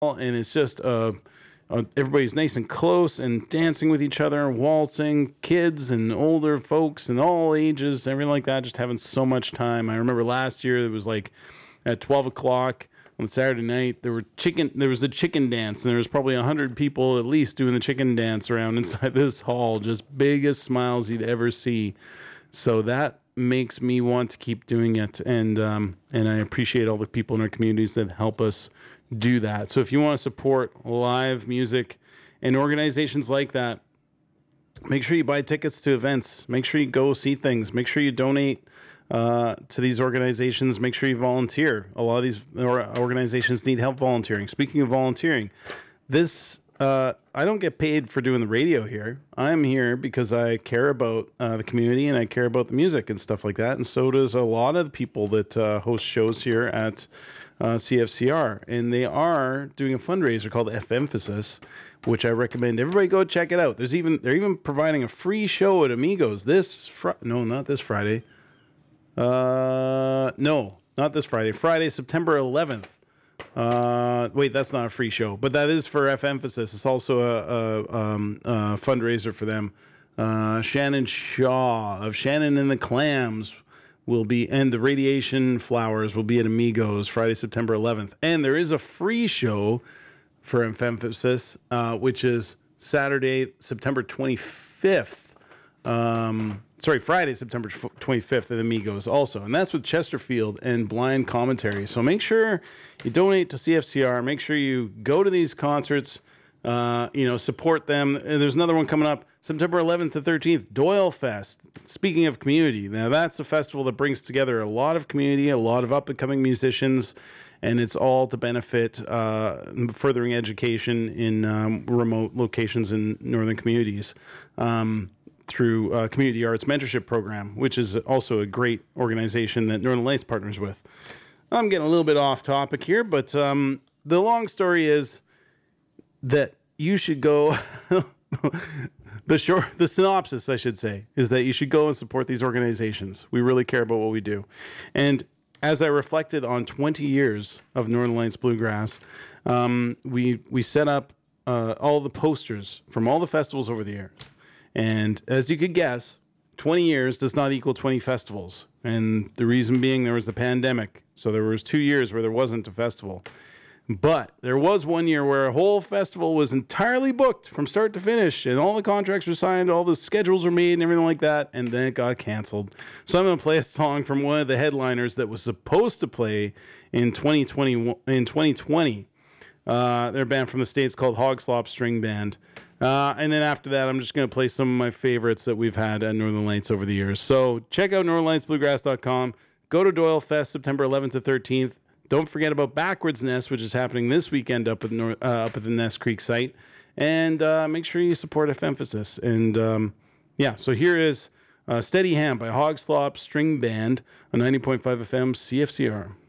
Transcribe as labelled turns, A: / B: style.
A: and it's just everybody's nice and close and dancing with each other, waltzing, kids and older folks and all ages, everything like that, just having so much time. I remember last year it was like at 12 o'clock on Saturday night, there was a chicken dance, and there was probably 100 people at least doing the chicken dance around inside this hall, just biggest smiles you'd ever see. So that makes me want to keep doing it, and I appreciate all the people in our communities that help us do that. So if you want to support live music and organizations like that, make sure you buy tickets to events. Make sure you go see things. Make sure you donate to these organizations. Make sure you volunteer. A lot of these organizations need help volunteering. Speaking of volunteering, I don't get paid for doing the radio here. I'm here because I care about the community and I care about the music and stuff like that. And so does a lot of the people that host shows here at CFCR. And they are doing a fundraiser called F-Emphasis, which I recommend everybody go check it out. They're even providing a free show at Amigos not this Friday. No, not this Friday. Friday, September 11th. Wait, that's not a free show, but that is for F-Emphasis. It's also a fundraiser for them. Shannon Shaw of Shannon and the Clams and the Radiation Flowers will be at Amigos Friday, September 11th. And there is a free show for F-Emphasis, which is Saturday, September 25th. Friday, September 25th at Amigos also. And that's with Chesterfield and Blind Commentary. So make sure you donate to CFCR. Make sure you go to these concerts, support them. There's another one coming up September 11th to 13th, Doyle Fest. Speaking of community, now that's a festival that brings together a lot of community, a lot of up-and-coming musicians, and it's all to benefit furthering education in remote locations in northern communities. Through Community Arts Mentorship Program, which is also a great organization that Northern Lights partners with. I'm getting a little bit off topic here, but the long story is that you should go. The synopsis, I should say, is that you should go and support these organizations. We really care about what we do. And as I reflected on 20 years of Northern Lights Bluegrass, we set up all the posters from all the festivals over the years. And as you could guess, 20 years does not equal 20 festivals. And the reason being there was the pandemic. So there was 2 years where there wasn't a festival. But there was 1 year where a whole festival was entirely booked from start to finish. And all the contracts were signed, all the schedules were made and everything like that. And then it got canceled. So I'm going to play a song from one of the headliners that was supposed to play in 2020. They're a band from the States called Hog Slop String Band. And then after that, I'm just going to play some of my favorites that we've had at Northern Lights over the years. So check out northernlightsbluegrass.com. Go to Doyle Fest September 11th to 13th. Don't forget about Backwards Nest, which is happening this weekend up at the Nest Creek site. And make sure you support F-Emphasis. And so here is Steady Hand by Hog Slop String Band on 90.5 FM CFCR.